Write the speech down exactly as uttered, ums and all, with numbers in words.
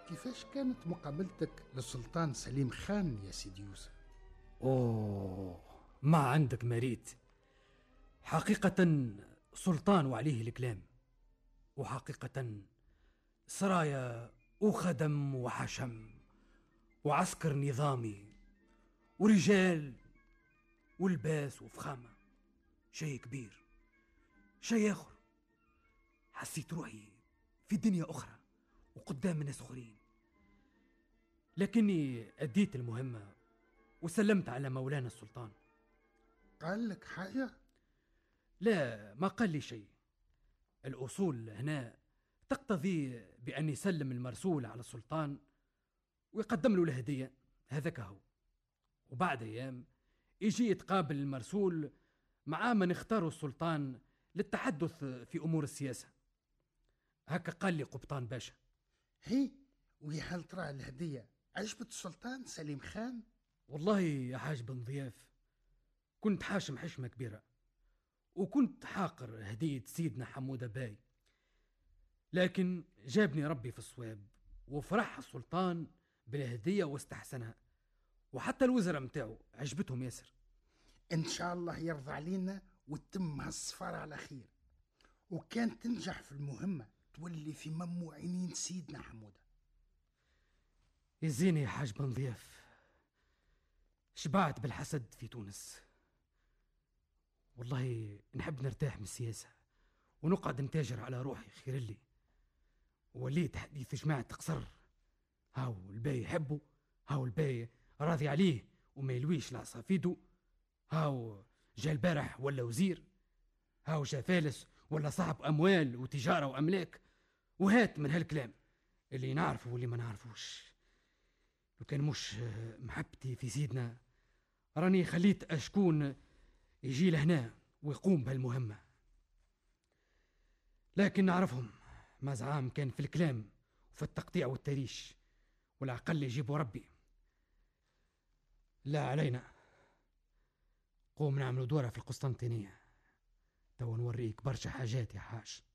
كيفاش كانت مقابلتك للسلطان سليم خان يا سيدي يوسف؟ أوه، ما عندك مريد. حقيقة سلطان وعليه الكلام، وحقيقة سرايا وخدم وحشم وعسكر نظامي ورجال ولباس وفخامة. شيء كبير، شيء آخر. حسيت روحي في دنيا أخرى وقدام ناس أخرين، لكني أديت المهمة وسلمت على مولانا السلطان. قال لك حاجة؟ لا، ما قال لي شيء. الأصول هنا تقتضي بأن يسلم المرسول على السلطان ويقدم له الهدية، هذاك هو. وبعد أيام يجي يتقابل المرسول مع من اختاره السلطان للتحدث في أمور السياسة. هكا قال لي قبطان باشا. هي ويا هل ترى الهدية عجبت السلطان سليم خان؟ والله يا حاج بن ضياف، كنت حاشم حشمة كبيرة، وكنت حاقر هدية سيدنا حمودة باي، لكن جابني ربي في الصواب وفرح السلطان بالهدية واستحسنها، وحتى الوزراء متاعه عجبتهم ياسر. إن شاء الله يرضى علينا وتتم هالسفارة على خير، وكان تنجح في المهمة تولي في مم عينين سيدنا حمودة. يزيني يا حاج بن ضياف، شبعت بالحسد في تونس. والله نحب نرتاح من السياسة ونقعد نتاجر على روحي خير لي. وليت حديث جماعة تقصر، هاو الباي يحبه، هاو الباي راضي عليه وما يلويش لعصافيده، هاو جا البارح ولا وزير، هاو جا فالس ولا صاحب أموال وتجارة وأملاك، وهات من هالكلام اللي نعرفه واللي ما نعرفوش. لو كان مش محبتي في سيدنا راني خليت أشكون يجي لهنا ويقوم بهالمهمة، لكن نعرفهم ما زعام كان في الكلام وفي التقطيع والتريش، والعقل يجيبه ربي. لا علينا، قوم نعملوا دورة في القسطنطينية، تو نوريك برشا حاجات يا حاج.